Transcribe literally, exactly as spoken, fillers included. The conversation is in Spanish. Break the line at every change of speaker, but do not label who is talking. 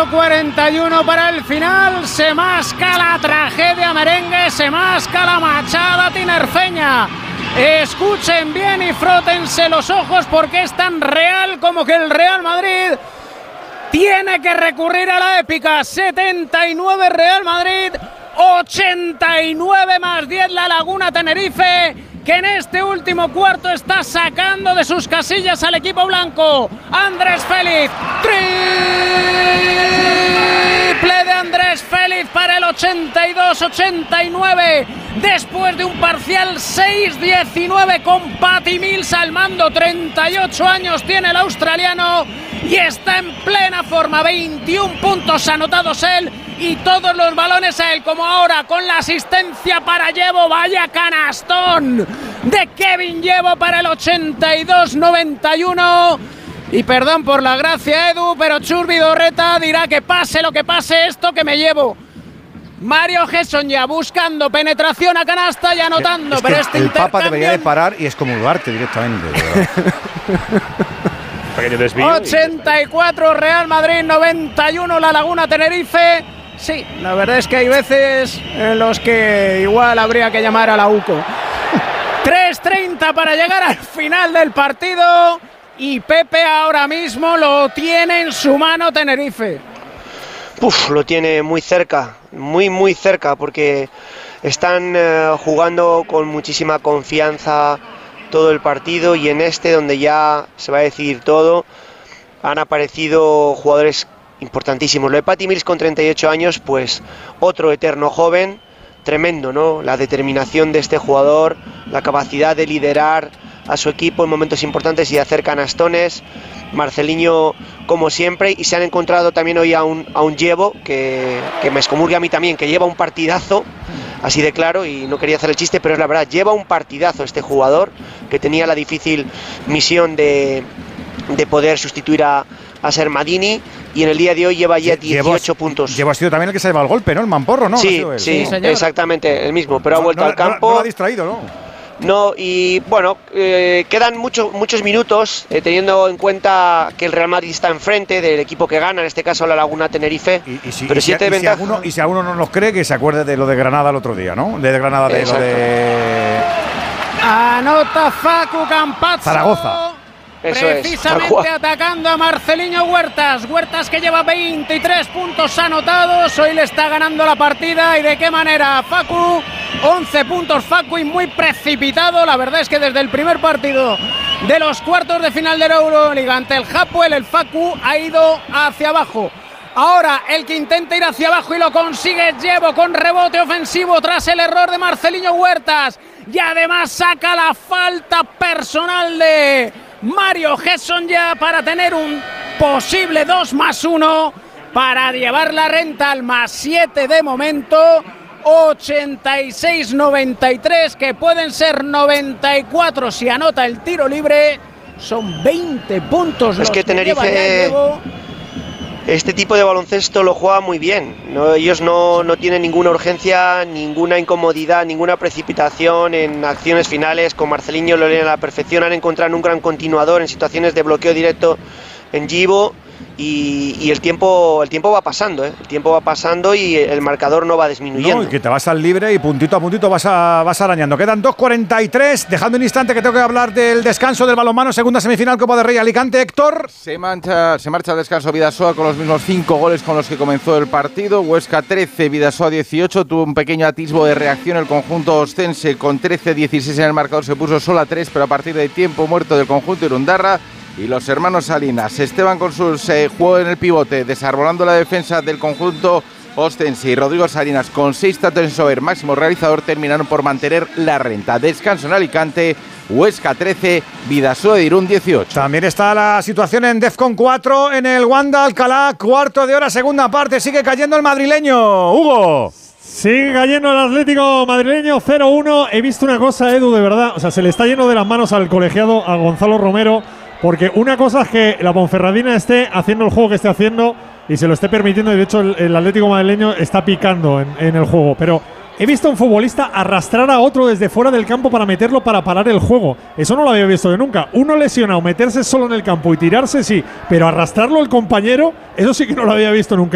cuarenta y uno para el final. Se masca la tragedia merengue, se masca la machada tinerfeña. Escuchen bien y frótense los ojos porque es tan real como que el Real Madrid tiene que recurrir a la épica. setenta y nueve Real Madrid, ochenta y nueve más diez La Laguna Tenerife, que en este último cuarto está sacando de sus casillas al equipo blanco. Andrés Félix, triple de Andrés Félix para el ochenta y dos ochenta y nueve, después de un parcial seis diecinueve con Patty Mills al mando. Treinta y ocho años tiene el australiano y está en plena forma. Veintiún puntos anotados él y todos los balones a él, como ahora con la asistencia para Llevo. Vaya canastón de Kevin Llevo para el ochenta y dos noventa y uno. Y perdón por la gracia, Edu, pero Chus Vidorreta dirá que pase lo que pase, esto que me llevo. Mario Gesson ya buscando penetración a canasta y anotando,
es
pero
que
este
el
intercambio...
Papa debería de parar y excomulgarte directamente.
ochenta y cuatro Real Madrid, noventa y uno La Laguna Tenerife. Sí, la verdad es que hay veces en los que igual habría que llamar a la U C O. tres treinta para llegar al final del partido y Pepe ahora mismo lo tiene en su mano Tenerife.
Uf, lo tiene muy cerca, muy muy cerca, porque están eh, jugando con muchísima confianza todo el partido, y en este, donde ya se va a decidir todo, han aparecido jugadores importantísimos. Lo de Patty Mills con treinta y ocho años, pues otro eterno joven, tremendo, ¿no? La determinación de este jugador, la capacidad de liderar a su equipo en momentos importantes y de hacer canastones. Marceliño, como siempre, y se han encontrado también hoy a un, a un Llevo que, que me excomulga a mí también, que lleva un partidazo, así de claro, y no quería hacer el chiste, pero es la verdad, lleva un partidazo este jugador, que tenía la difícil misión de, de poder sustituir a, a Sermadini, y en el día de hoy lleva ya dieciocho puntos.
Llevo ha sido también el que se ha llevado el golpe, ¿no? El mamporro, ¿no?
Sí,
¿No
sí,
sí,
exactamente, el mismo, pero
no,
ha vuelto
no,
al campo.
No, no lo ha distraído, ¿no?
No, y bueno, eh, quedan mucho, muchos minutos, eh, teniendo en cuenta que el Real Madrid está enfrente del equipo que gana, en este caso la Laguna Tenerife.
Y, y si,
pero
y
siete
si,
de
y si
ventaja.
alguno, y si alguno no nos cree, que se acuerde de lo de Granada el otro día, ¿no? De Granada, de
Exacto.
lo de
Anota Facu Campazzo.
Zaragoza.
Eso
precisamente
es,
atacando a Marceliño Huertas. Huertas que lleva veintitrés puntos anotados. Hoy le está ganando la partida. ¿Y de qué manera? Facu, once puntos Facu, y muy precipitado. La verdad es que desde el primer partido de los cuartos de final de la Euroliga ante el Hapoel, el Facu ha ido hacia abajo. Ahora el que intenta ir hacia abajo y lo consigue es Llevo, con rebote ofensivo tras el error de Marceliño Huertas. Y además saca la falta personal de Mario Gesson ya para tener un posible dos más uno, para llevar la renta al más siete de momento. ochenta y seis noventa y tres, que pueden ser noventa y cuatro si anota el tiro libre. Son veinte puntos
Es
los
que
que
Tenerife,
lleva ya Llevo.
Este tipo de baloncesto lo juega muy bien, ¿no? Ellos no, no tienen ninguna urgencia, ninguna incomodidad, ninguna precipitación en acciones finales. Con Marceliño lo leen a la perfección, han encontrado un gran continuador en situaciones de bloqueo directo en Llevo. Y, y el tiempo el tiempo va pasando, ¿eh? El tiempo va pasando y el marcador no va disminuyendo.
No, y que te vas al libre y puntito a puntito vas, a, vas arañando. Quedan dos cuarenta y tres, dejando un instante que tengo que hablar del descanso del balonmano, segunda semifinal, Copa del Rey Alicante. Héctor.
Se, mancha, se marcha al descanso Bidasoa con los mismos cinco goles con los que comenzó el partido. Huesca trece, Bidasoa dieciocho. Tuvo un pequeño atisbo de reacción el conjunto ostense con trece dieciséis en el marcador. Se puso solo a tres, pero a partir de tiempo muerto del conjunto Irundarra. Y los hermanos Salinas, Esteban con sus eh, juego en el pivote, desarbolando la defensa del conjunto ostense, y Rodrigo Salinas con seis tantos en Sober, máximo realizador, terminaron por mantener la renta. Descanso en Alicante, Huesca trece, Bidasoa de Irún dieciocho.
También está la situación en Defcon cuatro, en el Wanda Alcalá, cuarto de hora, segunda parte, sigue cayendo el madrileño. Hugo.
Sigue cayendo el Atlético madrileño, cero uno. He visto una cosa, Edu, de verdad, o sea, se le está yendo de las manos al colegiado, a Gonzalo Romero. Porque una cosa es que la Ponferradina esté haciendo el juego que esté haciendo y se lo esté permitiendo, y de hecho el, el Atlético madrileño está picando en, en el juego. Pero he visto a un futbolista arrastrar a otro desde fuera del campo para meterlo para parar el juego. Eso no lo había visto yo nunca. Uno lesionado, meterse solo en el campo y tirarse, sí, pero arrastrarlo el compañero, eso sí que no lo había visto nunca.